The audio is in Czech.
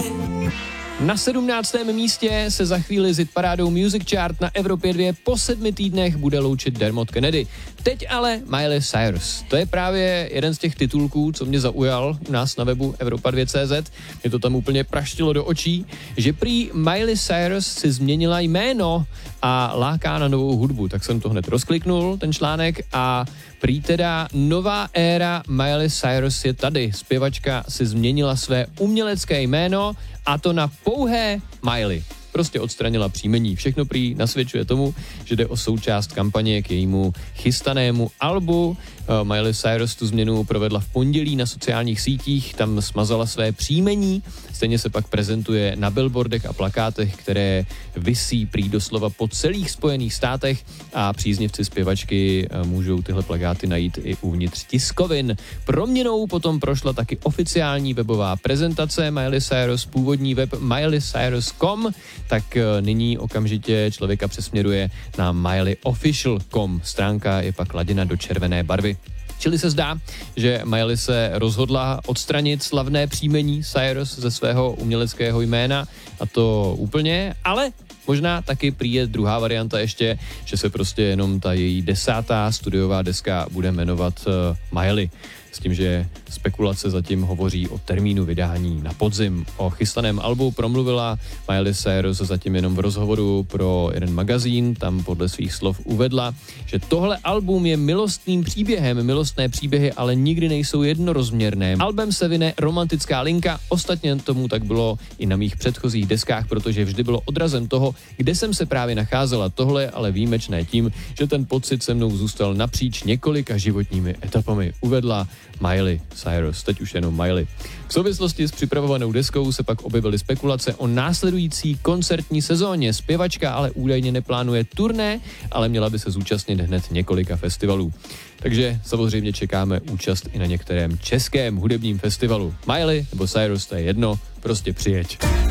Na 17. místě se za chvíli s hitparádou Music Chart na Evropě 2 po 7 týdnech bude loučit Dermot Kennedy. Teď ale Miley Cyrus. To je právě jeden z těch titulků, co mě zaujal u nás na webu Evropa2.cz. Mě to tam úplně praštilo do očí, že prý Miley Cyrus si změnila jméno a láká na novou hudbu. Tak jsem to hned rozkliknul, ten článek, a prý teda nová éra Miley Cyrus je tady. Zpěvačka si změnila své umělecké jméno, a to na pouhé Miley. Prostě odstranila příjmení. Všechno prý nasvědčuje tomu, že jde o součást kampaně k jejímu chystanému albu. Miley Cyrus tu změnu provedla v pondělí na sociálních sítích, tam smazala své příjmení, stejně se pak prezentuje na billboardech a plakátech, které visí prý doslova po celých Spojených státech, a příznivci zpěvačky můžou tyhle plakáty najít i uvnitř tiskovin. Proměnou potom prošla taky oficiální webová prezentace Miley Cyrus, původní web mileycyrus.com, tak nyní okamžitě člověka přesměruje na mileyofficial.com. Stránka je pak laděna do červené barvy. Čili se zdá, že Miley se rozhodla odstranit slavné příjmení Cyrus ze svého uměleckého jména, a to úplně, ale možná taky prý je druhá varianta ještě, že se prostě jenom ta její 10. studiová deska bude jmenovat Miley. S tím, že spekulace zatím hovoří o termínu vydání na podzim. O chystaném albu promluvila Miley Cyrus zatím jenom v rozhovoru pro jeden magazín. Tam podle svých slov uvedla, že tohle album je milostným příběhem. Milostné příběhy ale nikdy nejsou jednorozměrné. Albem se vine romantická linka, ostatně tomu tak bylo i na mých předchozích deskách, protože vždy bylo odrazem toho, kde jsem se právě nacházela. Tohle ale výjimečné tím, že ten pocit se mnou zůstal napříč několika životními etapami, uvedla Miley Cyrus, teď už jenom Miley. V souvislosti s připravovanou deskou se pak objevily spekulace o následující koncertní sezóně. Zpěvačka ale údajně neplánuje turné, ale měla by se zúčastnit hned několika festivalů. Takže samozřejmě čekáme účast i na některém českém hudebním festivalu. Miley nebo Cyrus, to je jedno, prostě přijeď.